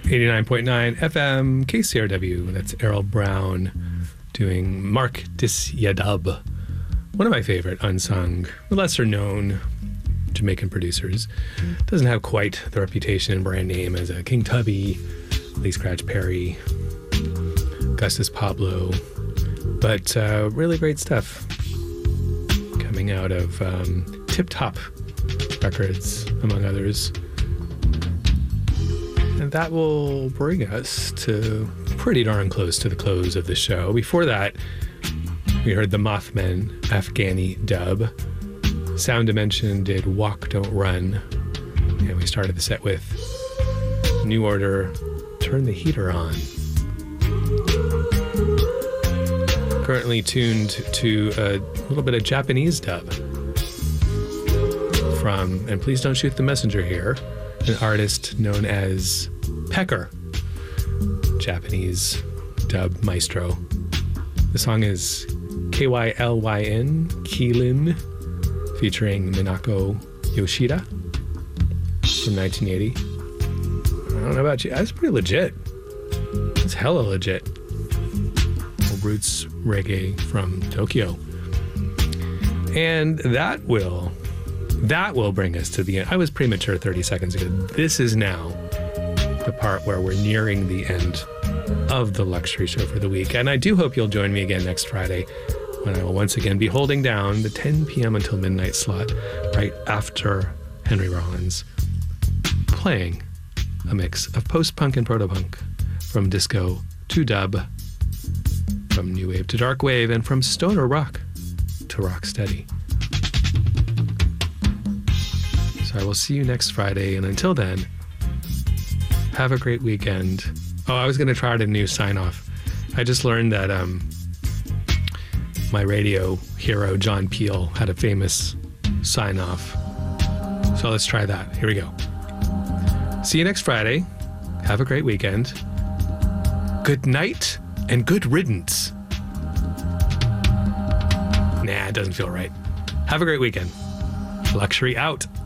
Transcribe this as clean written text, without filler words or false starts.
89.9 FM KCRW. That's Errol Brown doing Mark Disyadub, one of my favorite unsung, lesser known Jamaican producers. Doesn't have quite the reputation and brand name as a King Tubby, Lee Scratch Perry, Augustus Pablo, but really great stuff coming out of Tip Top Records, among others. And that will bring us to pretty darn close to the close of the show. Before that, we heard the Mothmen Afghani dub. Sound Dimension did Walk Don't Run. And we started the set with New Order, Turn the Heater On. Currently tuned to a little bit of Japanese dub from, and please don't shoot the messenger here, an artist known as Pecker, Japanese dub maestro. The song is KYLYN, Keelin, featuring Minako Yoshida from 1980. I don't know about you, that's pretty legit. It's hella legit. Roots reggae from Tokyo. And that will bring us to the end. I was premature 30 seconds ago. This is now the part where we're nearing the end of the Luxury Show for the week. And I do hope you'll join me again next Friday when I will once again be holding down the 10 p.m. until midnight slot right after Henry Rollins, playing a mix of post-punk and proto-punk, from disco to dub, from new wave to dark wave, and from stoner rock to rock steady. So I will see you next Friday, and until then, have a great weekend. Oh, I was going to try out a new sign-off. I just learned that my radio hero, John Peel, had a famous sign-off. So let's try that. Here we go. See you next Friday. Have a great weekend. Good night and good riddance. Nah, it doesn't feel right. Have a great weekend. Luxury out.